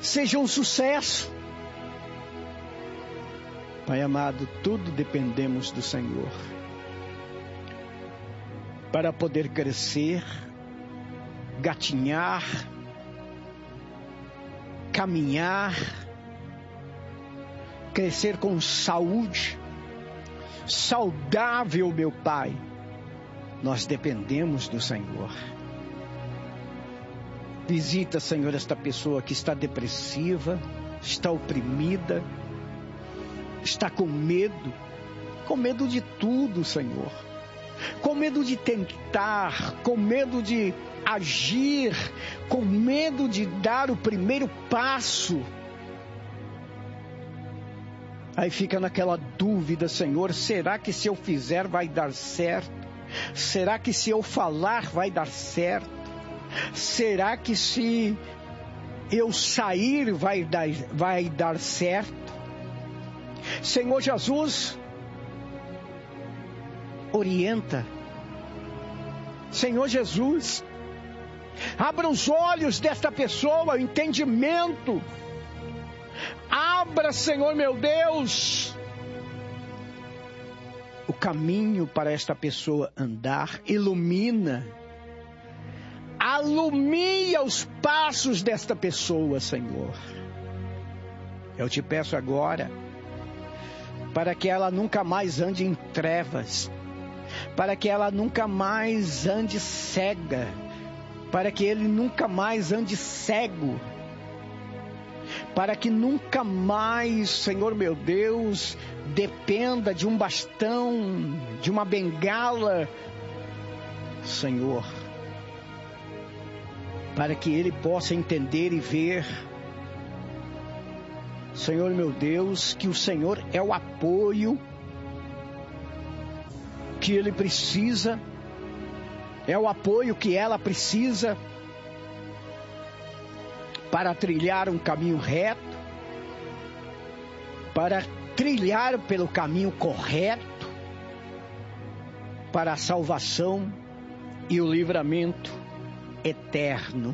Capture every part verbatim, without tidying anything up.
seja um sucesso. Pai amado, tudo dependemos do Senhor para poder crescer, gatinhar, caminhar, crescer com saúde, saudável, meu Pai. Nós dependemos do Senhor. Visita, Senhor, esta pessoa que está depressiva, está oprimida, está com medo, com medo de tudo, Senhor. Com medo de tentar, com medo de agir, com medo de dar o primeiro passo. Aí fica naquela dúvida, Senhor, será que se eu fizer vai dar certo? Será que se eu falar vai dar certo? Será que se eu sair vai dar, vai dar certo? Senhor Jesus, orienta. Senhor Jesus, abra os olhos desta pessoa, o entendimento. Abra, Senhor meu Deus, o caminho para esta pessoa andar. Ilumina, alumia os passos desta pessoa, Senhor. Eu te peço agora, para que ela nunca mais ande em trevas, para que ela nunca mais ande cega, para que ele nunca mais ande cego, para que nunca mais, Senhor meu Deus, dependa de um bastão, de uma bengala, Senhor, para que ele possa entender e ver, Senhor meu Deus, que o Senhor é o apoio que ele precisa, é o apoio que ela precisa para trilhar um caminho reto, para trilhar pelo caminho correto, para a salvação e o livramento eterno.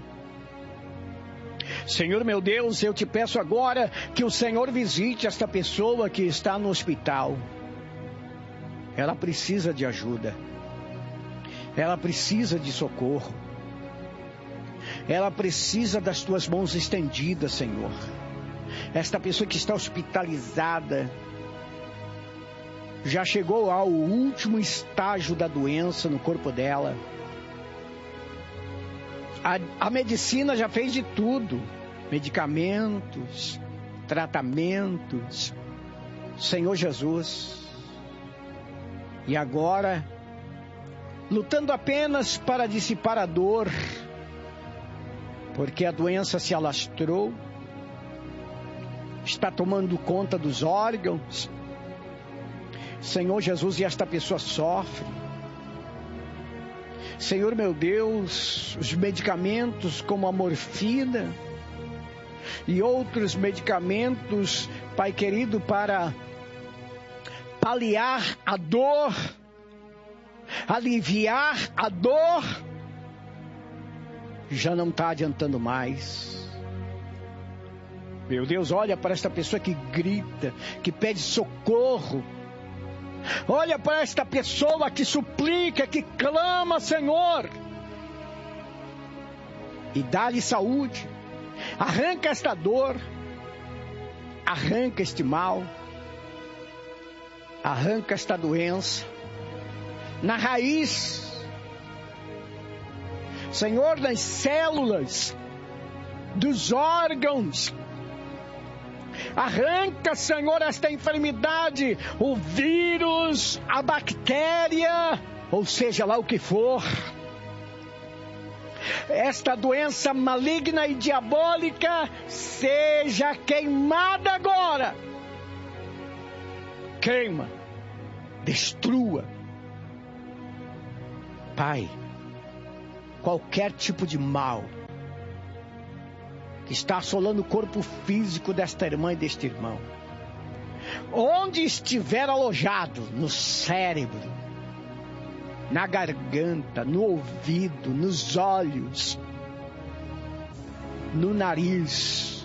Senhor meu Deus, eu te peço agora que o Senhor visite esta pessoa que está no hospital. Ela precisa de ajuda, ela precisa de socorro, ela precisa das tuas mãos estendidas, Senhor. Esta pessoa que está hospitalizada, já chegou ao último estágio da doença no corpo dela. A, a medicina já fez de tudo, medicamentos, tratamentos, Senhor Jesus. E agora, lutando apenas para dissipar a dor, porque a doença se alastrou, está tomando conta dos órgãos, Senhor Jesus, e esta pessoa sofre. Senhor meu Deus, os medicamentos como a morfina e outros medicamentos, Pai querido, para paliar a dor, aliviar a dor, já não está adiantando mais. Meu Deus, olha para esta pessoa que grita, que pede socorro. Olha para esta pessoa que suplica, que clama, Senhor. E dá-lhe saúde. Arranca esta dor. Arranca este mal. Arranca esta doença. Na raiz. Senhor, nas células, dos órgãos. Arranca, Senhor, esta enfermidade, o vírus, a bactéria, ou seja lá o que for. Esta doença maligna e diabólica seja queimada agora. Queima, destrua. Pai, qualquer tipo de mal que está assolando o corpo físico desta irmã e deste irmão, onde estiver alojado, no cérebro, na garganta, no ouvido, nos olhos, no nariz,